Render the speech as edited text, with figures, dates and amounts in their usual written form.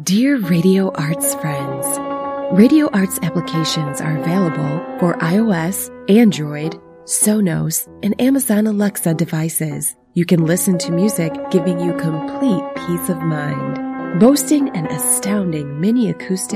Dear Radio Arts friends, Radio Arts applications are available for iOS, Android, Sonos, and Amazon Alexa devices. You can listen to music giving you complete peace of mind. Boasting an astounding mini acoustic